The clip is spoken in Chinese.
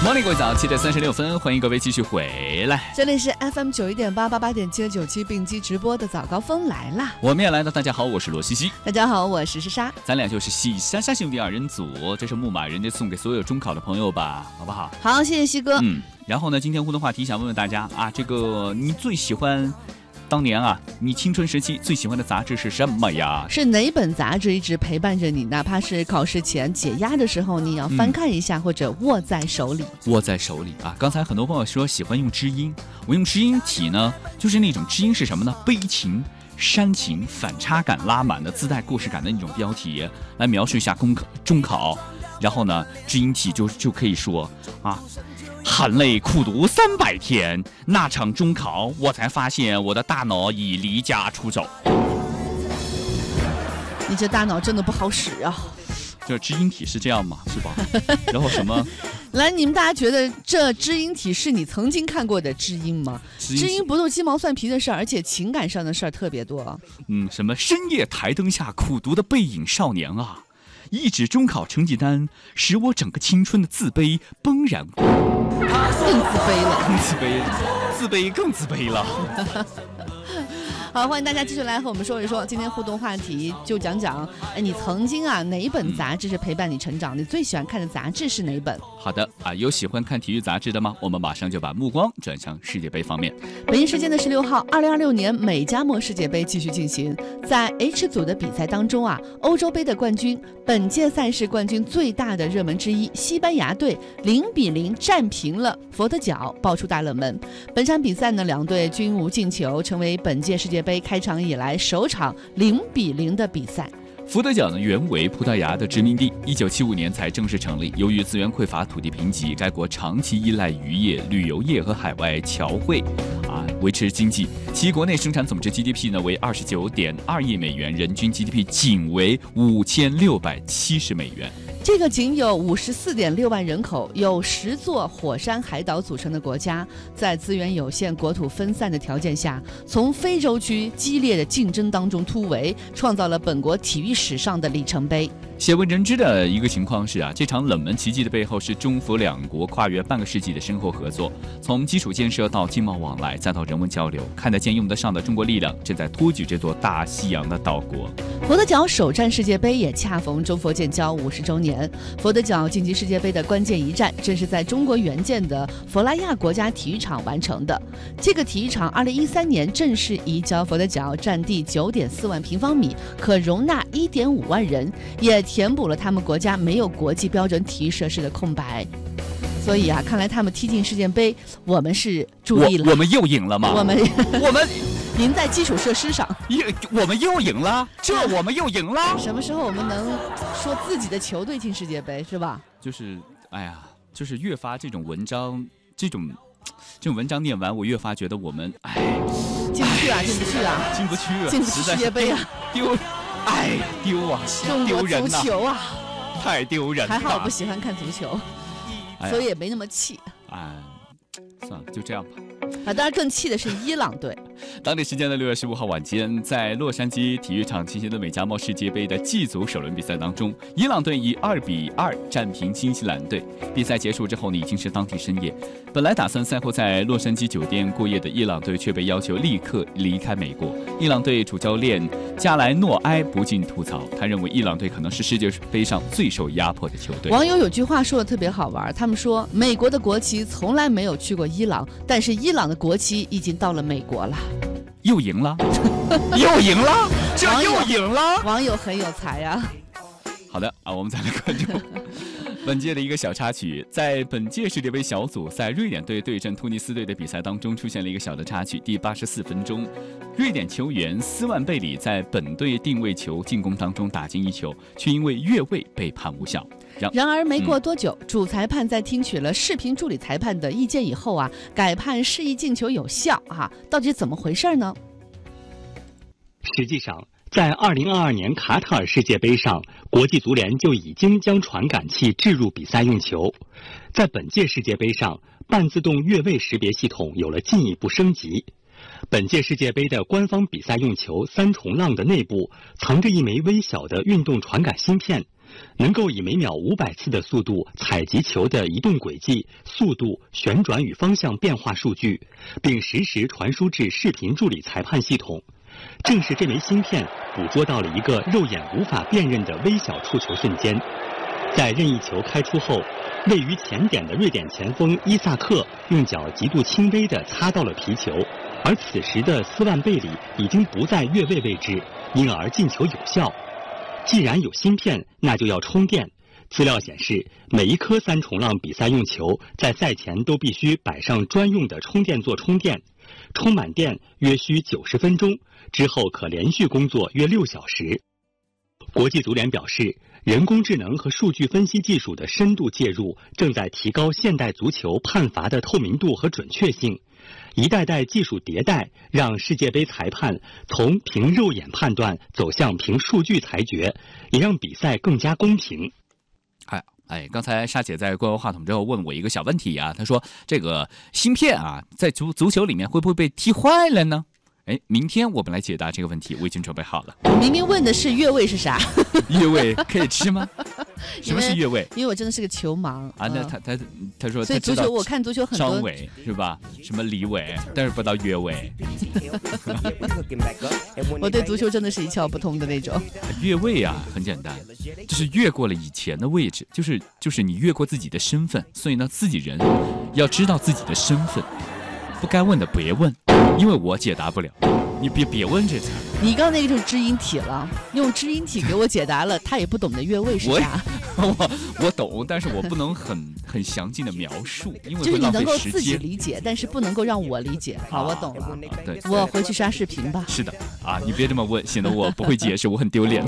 Morning， 各位早，7:36，欢迎各位继续回来。 这里是 FM 91.8、88.7和97并机直播的早高峰来啦！ 我们也来了，大家好，我是罗西西。 大家好，我是诗莎。 咱俩就是喜莎莎兄弟二人组，这是木马人家送给所有中考的朋友吧，好不好？ 好，谢谢西哥。 然后呢，今天互动话题想问问大家啊，这个你最喜欢？当年啊，你青春时期最喜欢的杂志是什么呀？ 是哪本杂志一直陪伴着你？哪怕是考试前解压的时候，你要翻看一下，或者握在手里。握在手里啊！刚才很多朋友说喜欢用知音，我用知音体呢，就是那种知音是什么呢？悲情、煽情、反差感拉满的、自带故事感的那种标题，来描述一下中考。然后呢，知音体就可以说啊。含泪苦读300天，那场中考，我才发现我的大脑已离家出走。 你这大脑真的不好使啊！ 这知音体是这样吗？是吧？然后什么？ 来，你们大家觉得这知音体是你曾经看过的知音吗？知音不都鸡毛蒜皮的事儿，而且情感上的事儿特别多。 什么深夜台灯下苦读的背影少年啊！一纸中考成绩单，使我整个青春的自卑崩然。 更自卑了， 更自卑了。 好，欢迎大家继续来和我们说一说，今天互动话题就讲讲，你曾经啊哪一本杂志是陪伴你成长？你最喜欢看的杂志是哪一本？ 好的啊，有喜欢看体育杂志的吗？我们马上就把目光转向世界杯方面。 北京时间的16号，2026年美加墨世界杯继续进行，在 H 组的比赛当中啊，欧洲杯的冠军，本届赛事冠军最大的热门之一，西班牙队0-0战平了佛得角，爆出大冷门。本场比赛呢，两队均无进球，成为本届世界杯开场以来首场0-0的比赛。 佛得角呢，原为葡萄牙的殖民地，1975年才正式成立。由于资源匮乏、土地贫瘠，该国长期依赖渔业、旅游业和海外侨汇维持经济。其国内生产总值 GDP 呢为29.2亿美元，人均 GDP 仅为5670美元。 这个仅有54.6万人口、有10座火山海岛组成的国家，在资源有限、国土分散的条件下，从非洲区激烈的竞争当中突围，创造了本国体育史上的里程碑。 鲜为人知的一个情况是这场冷门奇迹的背后是中佛两国跨越半个世纪的深厚合作，从基础建设到经贸往来，再到人文交流，看得见用得上的中国力量正在托举这座大西洋的岛国。 佛得角首战世界杯也恰逢中佛建交50周年，佛得角晋级世界杯的关键一战正是在中国援建的佛拉亚国家体育场完成的。这个体育场2013年正式移交佛得角，占地9.4万平方米，可容纳1.5万人，也填补了他们国家没有国际标准体育设施的空白。所以看来他们踢进世界杯，我们是注意了。 我们又赢了吗？ 我们赢在基础设施上， 我们又赢了，我们又赢了。 什么时候我们能说自己的球队进世界杯，是吧？ 就是越发这种文章，这种文章念完，我越发觉得我们进不去啊，进不去世界杯啊， 丢啊， 中国足球啊， 太丢人了。 还好我不喜欢看足球，所以也没那么气。 算了，就这样吧。 当然更气的是伊朗队。 当地时间的6月15号晚间，在洛杉矶体育场进行的美加墨世界杯的 G 组首轮比赛当中，伊朗队以2-2战平新西兰队。比赛结束之后呢，已经是当地深夜。本来打算赛后在洛杉矶酒店过夜的伊朗队却被要求立刻离开美国。伊朗队主教练加莱诺埃不禁吐槽，他认为伊朗队可能是世界杯上最受压迫的球队。 网友有句话说的特别好玩，他们说美国的国旗从来没有去过伊朗，但是伊朗的国旗已经到了美国了。 又赢了，又赢了，这又赢了。 网友很有才啊。 好的我们再来关注本届的一个小插曲。在本届世界杯小组赛瑞典队对阵突尼斯队的比赛当中，出现了一个小的插曲。第84分钟，瑞典球员斯万贝里在本队定位球进攻当中打进一球，却因为越位被判无效。 然而没过多久，主裁判在听取了视频助理裁判的意见以后改判示意进球有效到底怎么回事呢？ 实际上，在2022年卡塔尔世界杯上，国际足联就已经将传感器置入比赛用球。在本届世界杯上，半自动越位识别系统有了进一步升级。本届世界杯的官方比赛用球三重浪的内部藏着一枚微小的运动传感芯片， 能够以每秒500次的速度采集球的移动轨迹、速度、旋转与方向变化数据，并实时传输至视频助理裁判系统。正是这枚芯片捕捉到了一个肉眼无法辨认的微小触球瞬间。在任意球开出后，位于前点的瑞典前锋伊萨克用脚极度轻微地擦到了皮球，而此时的斯万贝里已经不在越位位置，因而进球有效。既然有芯片，那就要充电。资料显示，每一颗3冲浪比赛用球在赛前都必须摆上专用的充电座充电，充满电约需90分钟，之后可连续工作约6小时。国际足联表示，人工智能和数据分析技术的深度介入正在提高现代足球判罚的透明度和准确性。一代代技术迭代，让世界杯裁判从凭肉眼判断走向凭数据裁决，也让比赛更加公平。 刚才沙姐在关完话筒之后问我一个小问题啊，她说这个芯片啊，在足球里面会不会被踢坏了呢？明天我们来解答这个问题，我已经准备好了。 我明明问的是越位是啥？ 越位可以吃吗？什么是越位？ 因为我真的是个球盲啊。那他说， 所以足球我看足球很多张伟是吧？什么李伟，但是不到越位。 我对足球真的是一窍不通的那种。 越位啊，很简单，就是越过了以前的位置，就是你越过自己的身份，所以呢，自己人要知道自己的身份，不该问的别问。因为我解答不了，你别问这词。 你刚刚那个就是知音体了，用知音体给我解答了，他也不懂得越位是啥。 我懂，但是我不能很详尽的描述，因为就是你能够自己理解，但是不能够让我理解。好，我懂了。 对， 我回去刷视频吧。 是的啊，你别这么问，显得我不会解释，我很丢脸。